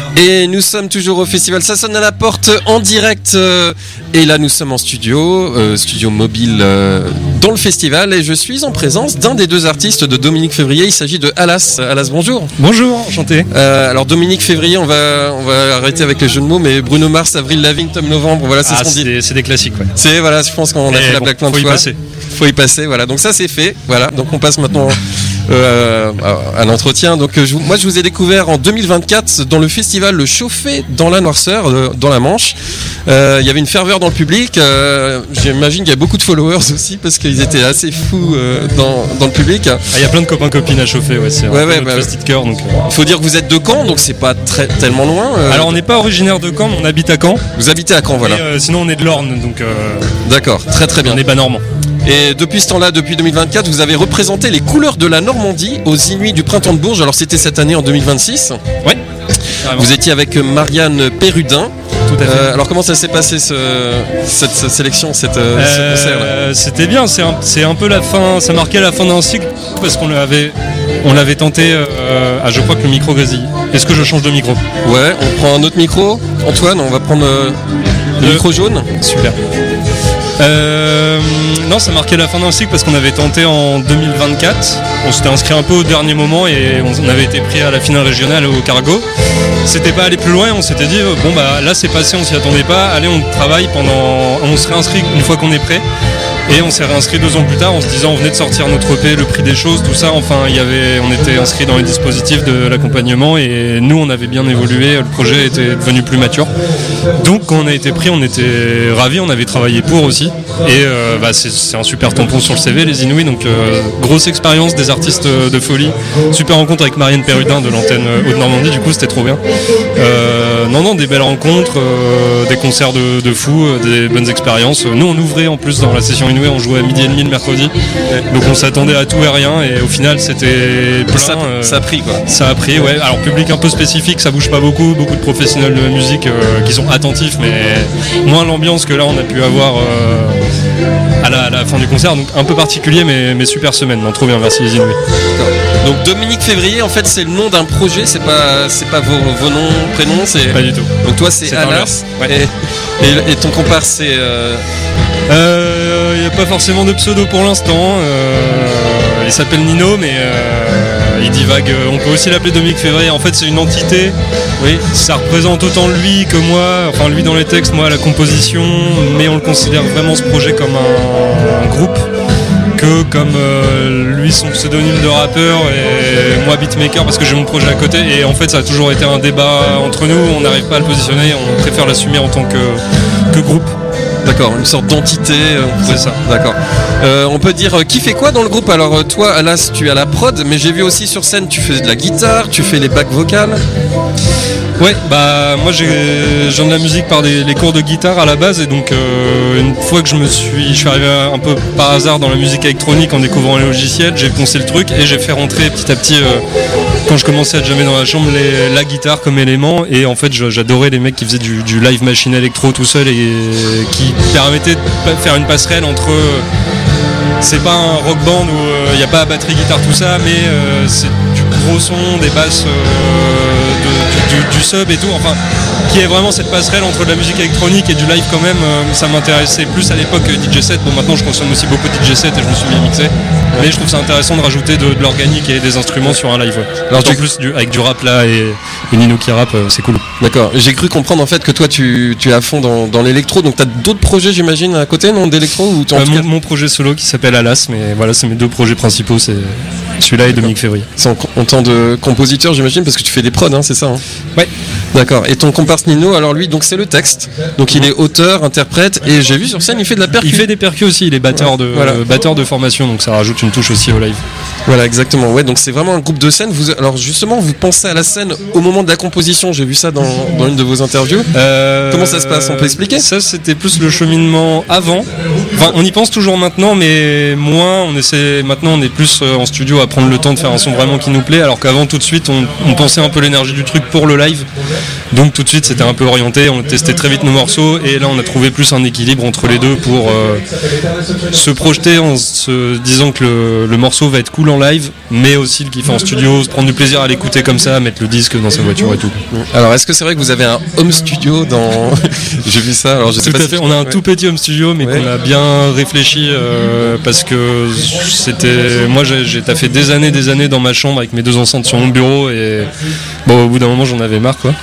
Et nous sommes toujours au festival Ça sonne à la porte en direct et là nous sommes en studio mobile dans le festival et je suis en présence d'un des deux artistes de Dominique Février. Il s'agit de Alas. Alas, bonjour. Bonjour, enchanté. Alors Dominique Février, on va arrêter avec les jeux de mots, mais Bruno Mars, Avril Lavigne, Tom Novembre, voilà, c'est ce qu'on dit. C'est des classiques, ouais. Je pense qu'on a fait la blague plein de fois. Faut y passer, voilà. Donc ça c'est fait, voilà. Donc on passe maintenant à l'entretien. Donc moi je vous ai découvert en 2024 dans le festival Le Chauffé dans la Noirceur, dans la Manche. Il y avait une ferveur dans le public. J'imagine qu'il y a beaucoup de followers aussi parce qu'ils étaient assez fous dans le public. Il y a plein de copains-copines à chauffer, ouais. C'est notre petit de cœur. Donc, il faut dire que vous êtes de Caen, donc c'est pas tellement loin. Alors on n'est pas originaire de Caen, mais on habite à Caen. Vous habitez à Caen, voilà. Et, sinon on est de l'Orne, donc. D'accord, très bien. On est bas normand. Et depuis ce temps-là, depuis 2024, vous avez représenté les couleurs de la Normandie aux Inuits du Printemps de Bourges. Alors c'était cette année en 2026. Ouais. Vous étiez avec Marianne Perrudin. Tout à fait. Alors comment ça s'est passé cette sélection, ce concert là? C'était bien, c'est un peu la fin, ça marquait la fin d'un cycle parce qu'on l'avait tenté. Je crois que le micro grésille. Est-ce que je change de micro? Ouais, on prend un autre micro. Antoine, on va prendre le micro jaune. Super. Non, ça marquait la fin d'un cycle parce qu'on avait tenté en 2024. On s'était inscrit un peu au dernier moment et on avait été pris à la finale régionale au Cargo. C'était pas aller plus loin, on s'était dit bon bah là c'est passé, on s'y attendait pas. Allez, on travaille on se réinscrit une fois qu'on est prêt. Et on s'est réinscrit 2 ans plus tard en se disant on venait de sortir notre EP, le prix des choses, tout ça. Enfin, on était inscrit dans les dispositifs de l'accompagnement et nous on avait bien évolué, le projet était devenu plus mature. Donc quand on a été pris, on était ravis, on avait travaillé pour aussi. Et c'est un super tampon sur le CV, les Inuits. Donc grosse expérience, des artistes de folie. Super rencontre avec Marianne Perrudin de l'antenne Haute-Normandie, du coup c'était trop bien. Des belles rencontres, des concerts de fous, des bonnes expériences. Nous on ouvrait en plus dans la session Inuit. On jouait à 12h30 le mercredi, donc on s'attendait à tout et rien et au final c'était plein. Ça a pris quoi. Ça a pris, ouais. Alors public un peu spécifique, ça bouge pas beaucoup de professionnels de musique qui sont attentifs, mais moins l'ambiance que là on a pu avoir à la fin du concert, donc un peu particulier mais super semaine, trop bien, merci les Inuits. Donc Dominique Février, en fait c'est le nom d'un projet, c'est pas vos noms, prénoms, c'est. Pas du tout. Donc toi c'est Alas, ouais. et ton comparse c'est. Il n'y a pas forcément de pseudo pour l'instant. Il s'appelle Nino, mais il divague. On peut aussi l'appeler Dominique Février. En fait, c'est une entité. Oui, ça représente autant lui que moi. Enfin, lui dans les textes, moi à la composition. Mais on le considère vraiment ce projet comme un groupe. Que comme lui son pseudonyme de rappeur et moi beatmaker parce que j'ai mon projet à côté. Et en fait, ça a toujours été un débat entre nous. On n'arrive pas à le positionner. On préfère l'assumer en tant que groupe. D'accord, une sorte d'entité. C'est ça. D'accord. On peut dire qui fait quoi dans le groupe? Alors toi, Alas, tu as la prod, mais j'ai vu aussi sur scène, tu fais de la guitare, tu fais les backs vocales. Ouais, bah moi j'ai de la musique par les cours de guitare à la base et donc une fois que je suis arrivé un peu par hasard dans la musique électronique en découvrant les logiciels, j'ai poncé le truc et j'ai fait rentrer petit à petit quand je commençais à jammer dans la chambre la guitare comme élément et en fait j'adorais les mecs qui faisaient du live machine électro tout seul et qui permettaient de faire une passerelle entre c'est pas un rock band où il n'y a pas batterie, guitare, tout ça, mais c'est du gros son, des basses, du sub et tout, enfin, qui est vraiment cette passerelle entre de la musique électronique et du live quand même. Ça m'intéressait plus à l'époque que DJ set. Bon, maintenant je consomme aussi beaucoup de DJ set et je me suis mis à mixer. Mais je trouve ça intéressant de rajouter de l'organique et des instruments sur un live. Ouais. Alors en plus avec du rap là et Nino qui rappe, c'est cool. D'accord. J'ai cru comprendre en fait que toi tu es à fond dans l'électro, donc tu as d'autres projets j'imagine à côté, non, d'électro ou mon projet solo qui s'appelle Alas, mais voilà, c'est mes 2 projets principaux, c'est celui-là et Dominique Février. C'est en tant de compositeur j'imagine parce que tu fais des prods, hein, c'est ça hein? Ouais. D'accord. Et ton comparse Nino, alors lui donc c'est le texte. Donc il est auteur, interprète et j'ai vu sur scène il fait de la percu. Il fait des percus aussi, il est batteur de formation, donc ça rajoute une touche aussi au live. Voilà, exactement. Ouais, donc c'est vraiment un groupe de scène. Alors justement, vous pensez à la scène au moment de la composition. J'ai vu ça dans une de vos interviews. Comment ça se passe? On peut expliquer? Ça, c'était plus le cheminement avant. Enfin, on y pense toujours maintenant, mais moins. Maintenant, on est plus en studio à prendre le temps de faire un son vraiment qui nous plaît, alors qu'avant, tout de suite, on pensait un peu l'énergie du truc pour le live. Donc tout de suite c'était un peu orienté, on testait très vite nos morceaux et là on a trouvé plus un équilibre entre les deux pour se projeter en se disant que le morceau va être cool en live, mais aussi le kiffer en studio, se prendre du plaisir à l'écouter comme ça, mettre le disque dans sa voiture et tout. Alors est-ce que c'est vrai que vous avez un home studio dans... J'ai vu ça, alors je sais tout pas à fait. On a un tout petit home studio mais qu'on a bien réfléchi parce que c'était... Moi j'ai taffé des années dans ma chambre avec mes 2 enceintes sur mon bureau et bon au bout d'un moment j'en avais marre quoi.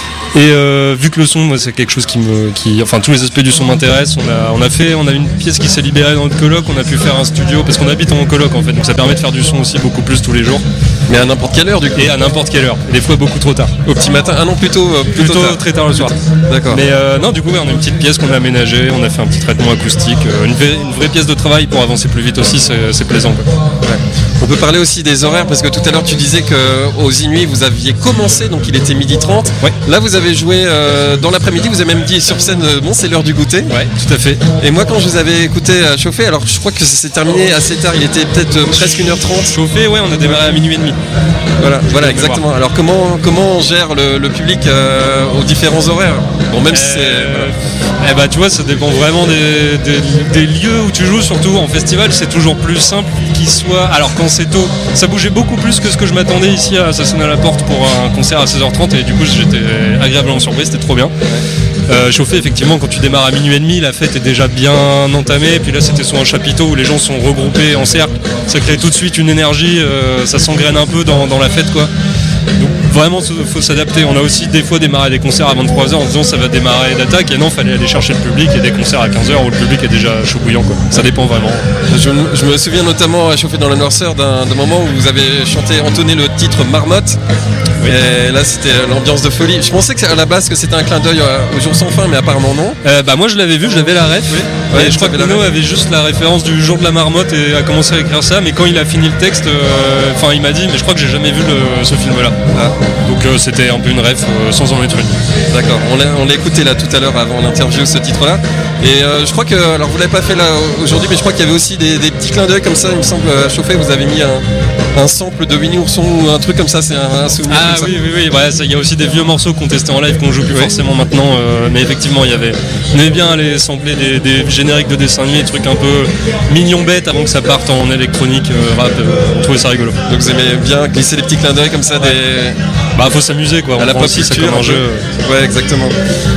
Et vu que le son, moi, c'est quelque chose enfin tous les aspects du son m'intéressent. On a une pièce qui s'est libérée dans notre coloc. On a pu faire un studio parce qu'on habite en coloc en fait, donc ça permet de faire du son aussi beaucoup plus tous les jours. Mais à n'importe quelle heure du coup. Et à n'importe quelle heure. Et des fois beaucoup trop tard. Au petit matin. Ah non, plutôt tard. Très tard le soir. D'accord. Mais non, du coup, on a une petite pièce qu'on a aménagée. On a fait un petit traitement acoustique, une vraie pièce de travail pour avancer plus vite aussi. C'est plaisant quoi. Ouais. On peut parler aussi des horaires parce que tout à l'heure tu disais qu'aux Inuits vous aviez commencé, donc il était 12h30. Ouais. Là vous avez joué dans l'après-midi, vous avez même dit sur scène bon c'est l'heure du goûter. Ouais, tout à fait. Et moi quand je vous avais écouté chauffer, alors je crois que ça s'est terminé assez tard, il était peut-être presque 1h30. Chauffer, ouais, on a démarré à 12h30. Voilà exactement. Alors comment on gère le public aux différents horaires? Bon même si c'est... Eh bah tu vois ça dépend vraiment des lieux où tu joues, surtout en festival c'est toujours plus simple qu'il soit. Alors quand c'est tôt, ça bougeait beaucoup plus que ce que je m'attendais ici à sonner à la porte pour un concert à 16h30 et du coup j'étais agréablement surpris, c'était trop bien. Chauffer effectivement quand tu démarres à 12h30 la fête est déjà bien entamée et puis là c'était sur un chapiteau où les gens sont regroupés en cercle, ça crée tout de suite une énergie, ça s'engraine un peu dans la fête quoi. Donc vraiment faut s'adapter. On a aussi des fois démarré des concerts à 23h en disant ça va démarrer d'attaque et non fallait aller chercher le public et des concerts à 15h où le public est déjà chaud bouillant quoi. Ça dépend vraiment. Je me souviens notamment à Chauffer dans la noirceur d'un moment où vous avez entonné le titre Marmotte. Oui. Et là c'était l'ambiance de folie. Je pensais qu'à la base que c'était un clin d'œil au jour sans fin mais apparemment non. Moi je l'avais vu, j'avais la ref. Oui. Ouais, je crois que Nuno avait juste la référence du jour de la marmotte et a commencé à écrire ça, mais quand il a fini le texte, il m'a dit mais je crois que j'ai jamais vu ce film là. Ah. Donc c'était un peu une ref sans en être une. D'accord, on l'a écouté là tout à l'heure avant l'interview ce titre là. Et je crois que, alors vous l'avez pas fait là aujourd'hui, mais je crois qu'il y avait aussi des petits clins d'œil comme ça, il me semble à Chauffer, vous avez mis un sample de Winnie Ourson ou un truc comme ça, c'est un souvenir. Ah oui, il y a aussi des vieux morceaux qu'on testait en live qu'on joue plus forcément maintenant, mais effectivement on aimait bien aller sampler des génériques de dessins animés, des trucs un peu mignons bêtes avant que ça parte en électronique, rap, on trouvait ça rigolo. Donc vous aimez bien glisser des petits clins d'œil comme ça, faut s'amémuser quoi, à la pop culture, comme un jeu. Ouais exactement.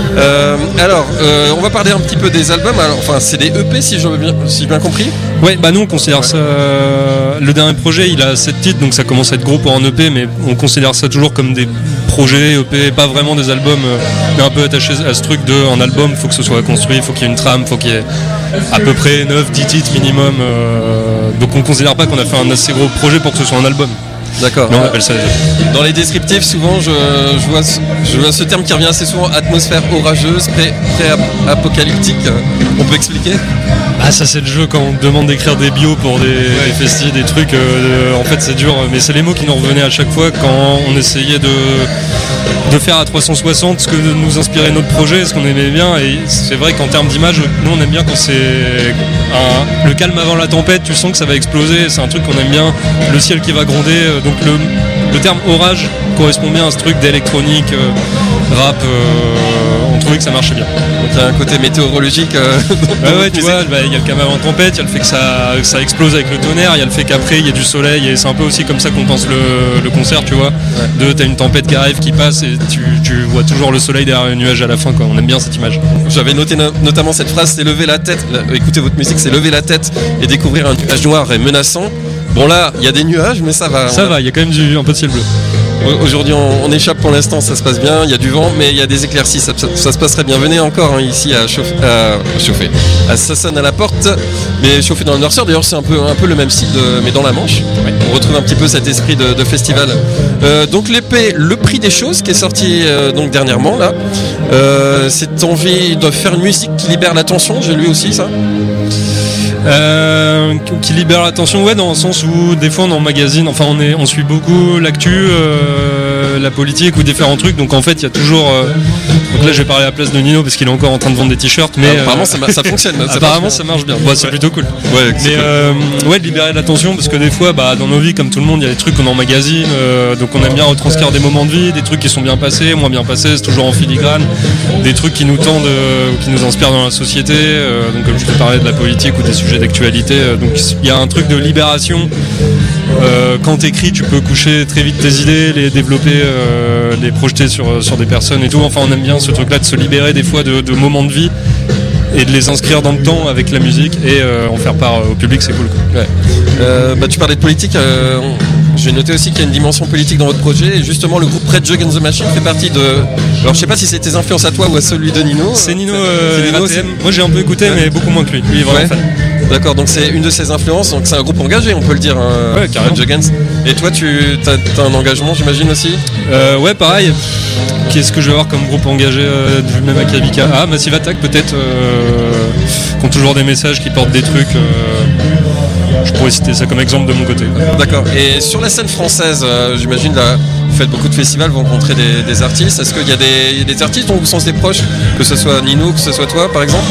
On va parler un petit peu des albums, alors enfin c'est des EP si j'ai bien compris. Ouais, nous on considère ça, le dernier projet il a 7 titres donc ça commence à être gros pour un EP, mais on considère ça toujours comme des projets EP, pas vraiment des albums, mais un peu attaché à ce truc un album, faut que ce soit construit, faut qu'il y ait une trame, faut qu'il y ait à peu près 9-10 titres minimum, donc on considère pas qu'on a fait un assez gros projet pour que ce soit un album. D'accord. Mais on appelle ça des EP. Dans les descriptifs, souvent, je vois ce terme qui revient assez souvent, atmosphère orageuse, pré-apocalyptique. On peut expliquer ? Ça c'est le jeu quand on te demande d'écrire des bios pour des festivals, des trucs, en fait c'est dur, mais c'est les mots qui nous revenaient à chaque fois quand on essayait de faire à 360 ce que nous inspirait notre projet, ce qu'on aimait bien, et c'est vrai qu'en termes d'image, nous on aime bien quand c'est le calme avant la tempête, tu sens que ça va exploser, c'est un truc qu'on aime bien, le ciel qui va gronder, donc le terme orage correspond bien à ce truc d'électronique, rap, on trouvait que ça marchait bien. Donc il y a un côté météorologique. Tu vois, il y a le calme avant tempête, il y a le fait que ça explose avec le tonnerre, il y a le fait qu'après il y a du soleil, et c'est un peu aussi comme ça qu'on pense le concert, tu vois. T'as une tempête qui arrive, qui passe, et tu vois toujours le soleil derrière le nuage à la fin, quoi. On aime bien cette image. J'avais noté notamment cette phrase, c'est lever la tête, écoutez votre musique, c'est lever la tête et découvrir un nuage noir et menaçant. Bon là, il y a des nuages, mais ça va. Ça va, il y a quand même un peu de ciel bleu. Aujourd'hui on échappe pour l'instant, ça se passe bien, il y a du vent mais il y a des éclaircies, ça se passerait bien. Venez encore ici à chauffer. Ça sonne à la porte, mais Chauffer dans le Noirceur, d'ailleurs c'est un peu le même style mais dans la Manche. Ouais. On retrouve un petit peu cet esprit de festival. Donc l'épée Le Prix des Choses qui est sorti donc dernièrement là. Cette envie de faire une musique qui libère l'attention, j'ai lu aussi ça. Qui libère l'attention, ouais, dans le sens où des fois on emmagasine, enfin on suit beaucoup l'actu, la politique ou différents trucs, donc en fait il y a toujours donc là je vais parler à la place de Nino parce qu'il est encore en train de vendre des t-shirts, mais apparemment ça fonctionne. Apparemment ça marche bien, c'est plutôt cool. Ouais, mais ouais, de libérer l'attention, parce que des fois dans nos vies comme tout le monde il y a des trucs qu'on emmagasine, donc on aime bien retranscrire des moments de vie, des trucs qui sont bien passés, moins bien passés, c'est toujours en filigrane, des trucs qui nous tendent, qui nous inspirent dans la société, donc comme je te parlais de la politique ou des sujets d'actualité, donc il y a un truc de libération. Quand t'écris, tu peux coucher très vite tes idées, les développer, les projeter sur des personnes et tout. Enfin, on aime bien ce truc-là de se libérer des fois de moments de vie et de les inscrire dans le temps avec la musique et en faire part au public, c'est cool, quoi. Ouais. Tu parlais de politique. J'ai noté aussi qu'il y a une dimension politique dans votre projet, et justement le groupe Red Jug and the Machine fait partie de... Alors je sais pas si c'est tes influences à toi ou à celui de Nino. C'est Nino, moi j'ai un peu écouté, mais beaucoup moins que lui. Lui est vraiment fan. D'accord, donc c'est une de ses influences, donc c'est un groupe engagé, on peut le dire. Ouais, carrément. Red Jug and. Et toi t'as un engagement, j'imagine aussi. Ouais, pareil. Qu'est-ce que je vais avoir comme groupe engagé du même Akavika? Ah, Massive Attack peut-être, qui ont toujours des messages, qui portent des trucs. Je pourrais citer ça comme exemple de mon côté. D'accord. Et sur la scène française, j'imagine là, vous faites beaucoup de festivals, vous rencontrez des artistes. Est-ce qu'il y a des artistes dont vous sentez proches, que ce soit Nino, que ce soit toi par exemple?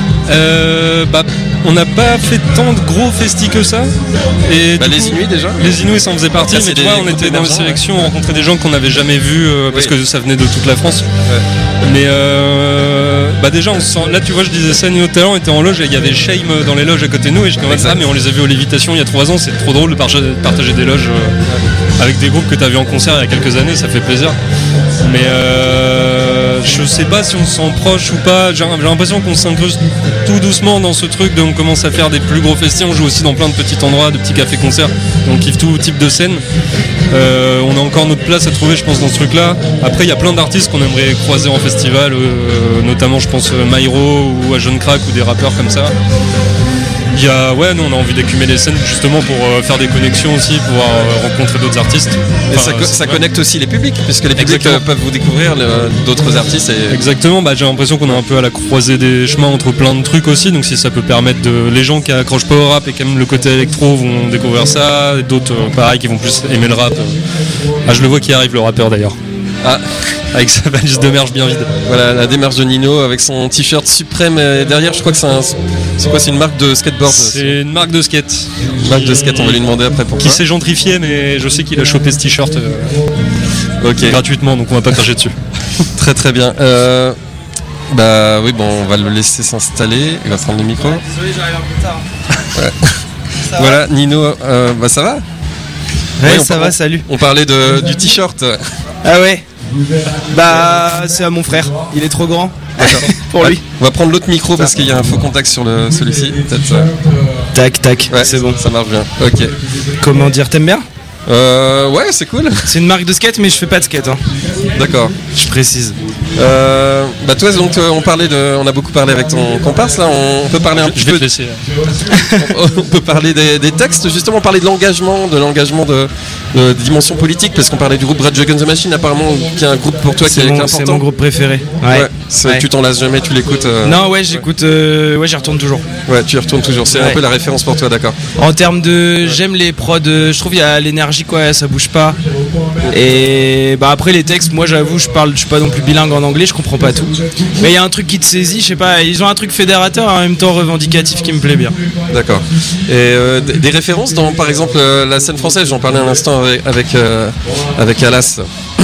On n'a pas fait tant de gros festis que ça. Et les Inuits déjà. Les Inuits ça en faisait partie, mais tu vois, on était dans une sélection, on rencontrait des gens qu'on n'avait jamais vus parce que ça venait de toute la France. Ouais. Mais déjà on sent. Là tu vois, je disais ça, Nino tout à l'heure, on était en loge et il y avait Shame dans les loges à côté de nous et je me disais mais on les a vus aux Lévitations il y a 3 ans, c'est trop drôle de partager des loges avec des groupes que tu as vus en concert il y a quelques années, ça fait plaisir. Mais je sais pas si on se sent proche ou pas, j'ai l'impression qu'on s'incruste tout doucement dans ce truc, on commence à faire des plus gros festivals, on joue aussi dans plein de petits endroits, de petits cafés-concerts, on kiffe tout type de scène. On a encore notre place à trouver, je pense, dans ce truc-là. Après, il y a plein d'artistes qu'on aimerait croiser en festival, notamment, je pense, Myro ou à Jeune Crack ou des rappeurs comme ça. Nous on a envie d'écumer les scènes justement pour faire des connexions aussi, pouvoir rencontrer d'autres artistes. Et ça connecte aussi les publics, puisque les publics peuvent vous découvrir d'autres artistes. Exactement, j'ai l'impression qu'on est un peu à la croisée des chemins entre plein de trucs aussi, donc si ça peut permettre les gens qui accrochent pas au rap et qui aiment le côté électro vont découvrir ça, et d'autres pareil qui vont plus aimer le rap. Je le vois qui arrive, le rappeur d'ailleurs. Avec sa valise de merch bien vide. Voilà la démarche de Nino avec son t-shirt suprême derrière, je crois que c'est une marque de skateboard. C'est une marque de skate. Une marque de skate, on va lui demander après pourquoi. Qui s'est gentrifié, mais je sais qu'il a chopé ce t-shirt gratuitement, donc on va pas cracher dessus. Très très bien. On va le laisser s'installer, il va prendre le micro. Désolé, j'arrive un peu tard. Ouais. Voilà, Nino, ça va? Ouais, ça va, salut. On parlait du t-shirt. Ah ouais. C'est à mon frère, il est trop grand. Pour lui. On va prendre l'autre micro parce qu'il y a un faux contact sur celui-ci. Peut-être. Tac, ouais, c'est bon. Ça marche bien. Ok. Comment dire, t'aimes bien? Ouais, c'est cool. C'est une marque de skate, mais je fais pas de skate. D'accord. Je précise. Toi, donc, on a beaucoup parlé avec ton comparse là. On peut parler un petit peu. Je vais te laisser. On peut parler des textes, justement, parler de l'engagement de dimension politique, parce qu'on parlait du groupe Red Jug and the Machine, apparemment, qui est un groupe pour toi qui est important. C'est mon groupe préféré. Ouais. Tu t'en lasses jamais, tu l'écoutes. Non, j'écoute. J'y retourne toujours. Ouais, tu y retournes toujours. C'est un peu la référence pour toi, d'accord. En termes j'aime les prods. Je trouve il y a l'énergie, quoi. Ça bouge pas. Et après les textes, moi j'avoue, je suis pas non plus bilingue en anglais, je comprends pas tout. Mais il y a un truc qui te saisit, je sais pas. Ils ont un truc fédérateur et en même temps revendicatif qui me plaît bien. d'accord. Et des références dans, par exemple, la scène française, j'en parlais un instant avec Alas.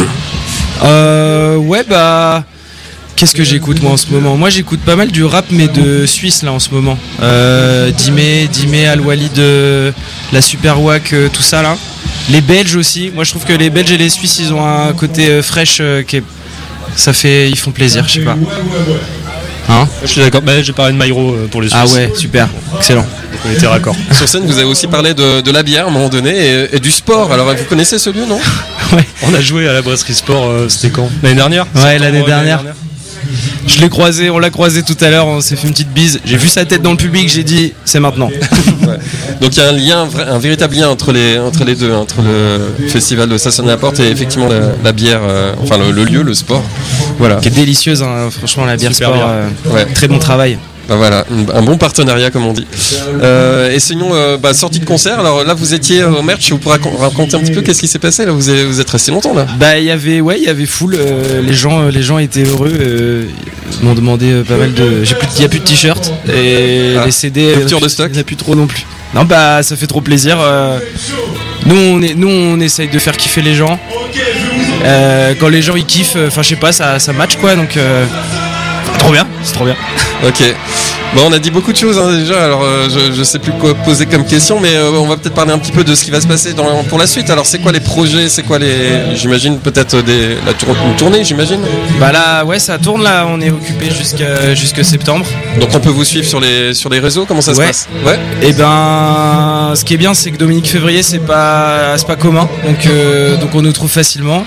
Ouais, bah... Qu'est-ce que j'écoute moi en ce moment? Moi j'écoute pas mal du rap mais de Suisse là en ce moment. Dime, Al-Wali de la Super Wack, tout ça là. Les Belges aussi. Moi je trouve que les Belges et les Suisses ils ont un côté fraîche qui est... ils font plaisir, je sais pas. Hein? Je suis d'accord, j'ai parlé de Myro pour les Suisses. Ah ouais, super, excellent. On était raccord. Sur scène, vous avez aussi parlé de la bière à un moment donné et du sport. Alors, vous connaissez ce lieu, non? Ouais. On a joué à la brasserie sport, c'était quand? L'année dernière? Ouais, l'année dernière. On l'a croisé tout à l'heure, on s'est fait une petite bise. J'ai vu sa tête dans le public, j'ai dit c'est maintenant. Ouais. Donc il y a un lien, un véritable lien entre les deux, entre le festival de Ça sonne à la porte et effectivement la bière, le lieu, le sport. Voilà. Qui est délicieuse, hein, franchement la bière super sport. Ouais. Très bon travail. voilà, un bon partenariat comme on dit. Et sinon, sortie de concert. Alors là, vous étiez au merch. Vous pourrez raconter un petit peu qu'est-ce qui s'est passé là. Vous êtes resté longtemps là. Il y avait full. Les gens étaient heureux. Ils m'ont demandé pas mal de. Il n'y a plus de t-shirts et les CD. Rupture de stock. Il n'y en a plus trop non plus. Non, ça fait trop plaisir. Nous, on essaye de faire kiffer les gens. Quand les gens ils kiffent, je sais pas, ça match quoi. Donc, c'est trop bien. Ok. Bon, on a dit beaucoup de choses déjà, alors je sais plus quoi poser comme question, mais on va peut-être parler un petit peu de ce qui va se passer pour la suite. Alors c'est quoi les projets, j'imagine peut-être une tournée, j'imagine. Là, ouais, ça tourne là, on est occupé jusqu'à septembre. Donc on peut vous suivre sur les réseaux, comment ça se passe? Ouais. Et ce qui est bien, c'est que Dominique Février, c'est pas commun, donc on nous trouve facilement.